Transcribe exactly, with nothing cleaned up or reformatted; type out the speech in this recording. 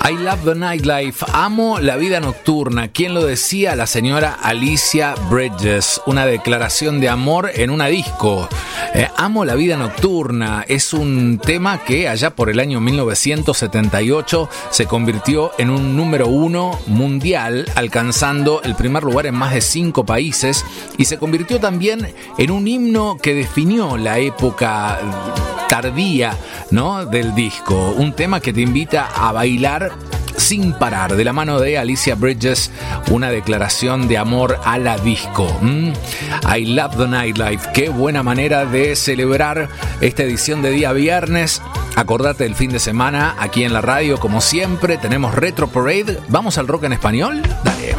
I love the nightlife, amo la vida nocturna. ¿Quién lo decía? La señora Alicia Bridges. Una declaración de amor en una disco. Eh, amo la vida nocturna. Es un tema que allá por el año mil novecientos setenta y ocho se convirtió en un número uno mundial, alcanzando el primer lugar en más de cinco países, y se convirtió también en un himno que definió la época tardía, ¿no?, del disco. Un tema que te invita a bailar sin parar, de la mano de Alicia Bridges, una declaración de amor a la disco. ¿Mm? I love the nightlife. Qué buena manera de celebrar esta edición de día viernes. Acordate del fin de semana aquí en la radio, como siempre. Tenemos Retro Parade. ¿Vamos al rock en español? Dale.